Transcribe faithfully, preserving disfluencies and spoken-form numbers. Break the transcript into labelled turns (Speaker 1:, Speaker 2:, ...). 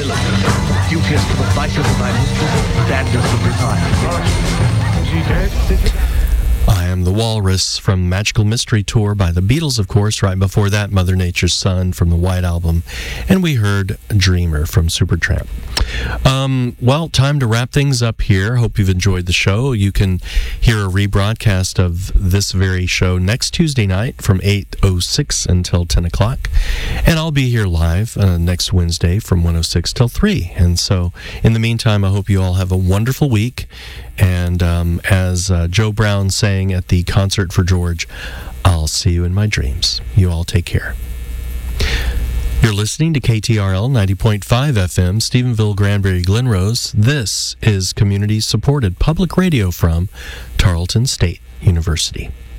Speaker 1: Philip. You kissed the bicycle by Dad doesn't retire. Is he dead?
Speaker 2: I Am the Walrus from Magical Mystery Tour by the Beatles, of course. Right before that, Mother Nature's Son from the White Album. And we heard Dreamer from Supertramp. Um, well, time to wrap things up here. Hope you've enjoyed the show. You can hear a rebroadcast of this very show next Tuesday night from eight oh six until ten o'clock. And I'll be here live uh, next Wednesday from one oh six till three. And so, in the meantime, I hope you all have a wonderful week. And um, as uh, Joe Brown sang at the Concert for George, I'll see you in my dreams. You all take care. You're listening to K T R L ninety point five F M, Stephenville, Granbury, Glenrose. This is community-supported public radio from Tarleton State University.